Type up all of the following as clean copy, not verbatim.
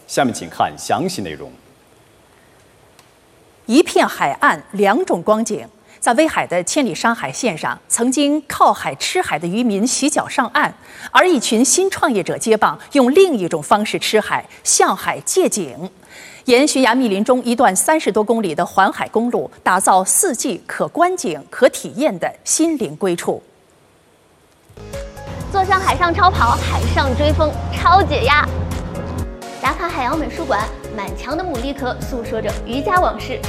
下面请看详细内容。 一片海岸，两种光景。在威海的千里山海线上，曾经靠海吃海的渔民洗脚上岸，而一群新创业者接棒，用另一种方式吃海，向海借景。沿悬崖密林中一段30多公里的环海公路，打造4季可观景、可体验的心灵归处。 坐上海上超跑，海上追风，超解压。打卡海洋美术馆，满墙的牡蛎壳诉说着渔家往事。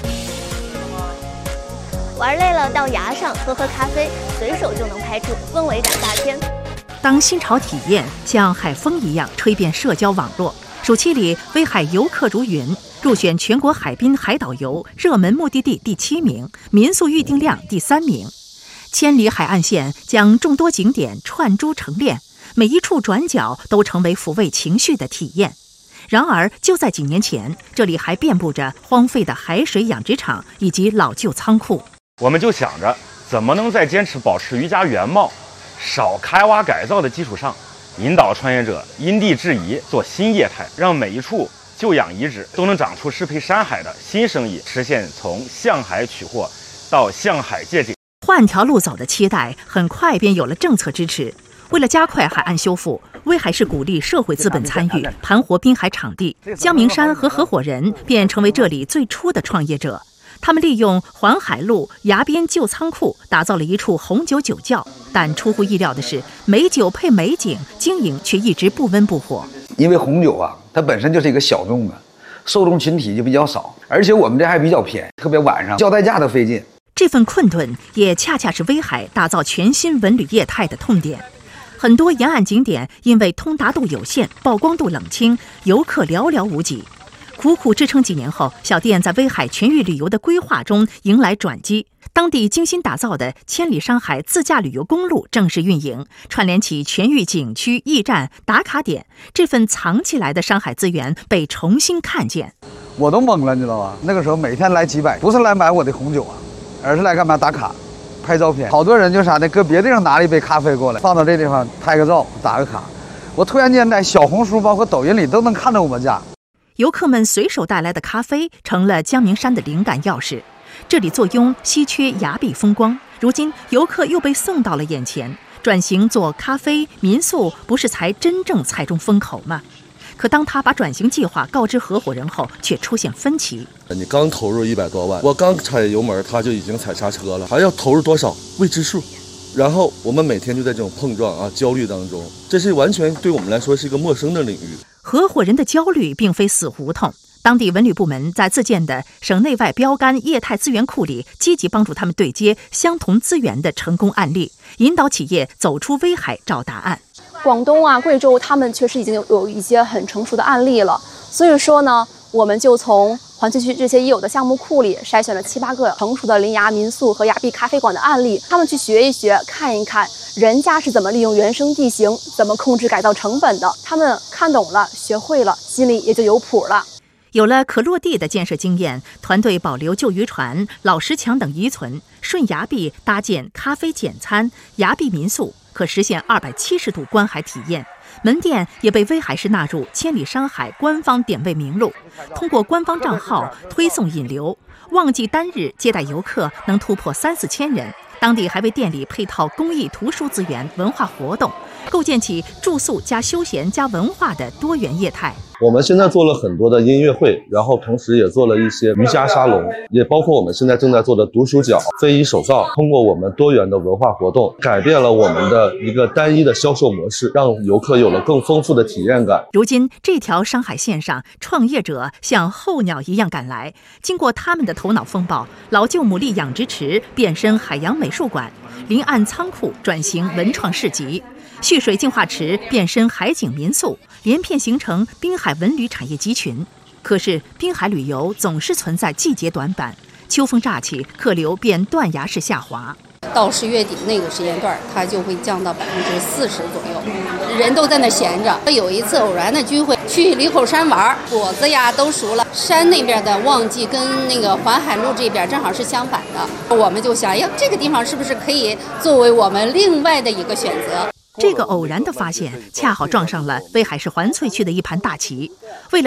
玩累了，到崖上喝咖啡，随手就能拍出氛围感大片。 当新潮体验像海风一样吹遍社交网络，暑期里威海游客如云，入选全国海滨海岛游热门目的地第7名，民宿预订量第3名。千里海岸线将众多景点串珠成链，每一处转角都成为抚慰情绪的体验。然而，就在几年前，这里还遍布着荒废的海水养殖场以及老旧仓库。 我们就想着，怎么能在坚持保持渔家原貌、少开挖改造的基础上，引导创业者因地制宜做新业态，让每一处旧养遗址都能长出适配山海的新生意，实现从向海取货到向海借景。 换条路走的期待，很快便有了政策支持。为了加快海岸修复，威海市鼓励社会资本参与，盘活滨海场地。江明山和合伙人便成为这里最初的创业者。他们利用环海路崖边旧仓库打造了一处红酒酒窖，但出乎意料的是，美酒配美景，经营却一直不温不火。 因为红酒啊，它本身就是一个小众的，受众群体就比较少，而且我们这还比较便宜，特别晚上叫代驾都费劲。 这份困顿也恰恰是威海打造全新文旅业态的痛点。很多沿岸景点因为通达度有限、曝光度冷清，游客寥寥无几。苦苦支撑几年后，小店在威海全域旅游的规划中迎来转机。当地精心打造的千里山海自驾旅游公路正式运营，串联起全域景区、驿站、打卡点。这份藏起来的山海资源被重新看见。 我都懵了，你知道吧？那个时候每天来几百，不是来买我的红酒啊，而是来干嘛？打卡、拍照片。好多人就啥呢，搁别地方拿了一杯咖啡过来，放到这地方拍个照、打个卡。我突然间在小红书包括抖音里都能看到我们家。 游客们随手带来的咖啡成了江明山的灵感钥匙。这里坐拥稀缺崖壁风光，如今游客又被送到了眼前。转型做咖啡民宿，不是才真正踩中风口吗？可当他把转型计划告知合伙人后，却出现分歧。 你刚投入100多万，我刚踩油门，他就已经踩刹车了，还要投入多少未知数。然后我们每天就在这种碰撞焦虑当中，这是完全对我们来说是一个陌生的领域。 合伙人的焦虑并非死胡同，当地文旅部门在自建的省内外标杆业态资源库里，积极帮助他们对接相同资源的成功案例，引导企业走出威海找答案。 广东啊、贵州，他们确实已经有一些很成熟的案例了。所以说呢，我们就从环区区这些已有的项目库里筛选了7、8个成熟的临崖民宿和崖壁咖啡馆的案例，他们去学一学，看一看人家是怎么利用原生地形，怎么控制改造成本的。他们看懂了，学会了，心里也就有谱了。 有了可落地的建设经验，团队保留旧渔船、老石墙等遗存，顺崖壁搭建咖啡简餐、崖壁民宿，可实现270度观海体验。门店也被威海市纳入千里山海官方点位名录，通过官方账号推送引流，旺季单日接待游客能突破3、4千人。当地还为店里配套公益图书资源、文化活动，构建起住宿加休闲加文化的多元业态。 我们现在做了很多的音乐会，然后同时也做了一些瑜伽沙龙，也包括我们现在正在做的读书角、非遗手造。通过我们多元的文化活动，改变了我们的一个单一的销售模式，让游客有了更丰富的体验感。 如今这条山海线上，创业者像候鸟一样赶来，经过他们的头脑风暴，老旧牡蛎养殖池变身海洋美术馆，临岸仓库转型文创市集，蓄水净化池变身海景民宿，连片形成滨海文旅产业集群。可是滨海旅游总是存在季节短板，秋风乍起，客流便断崖式下滑。 到10月底那个时间段，它就会降到40%左右，人都在那闲着。有一次偶然的聚会，去里口山玩，果子呀都熟了。山那边的旺季跟那个环海路这边正好是相反的，我们就想，呀，这个地方是不是可以作为我们另外的一个选择？ 这个偶然的发现，恰好撞上了威海市环翠区的一盘大棋。为了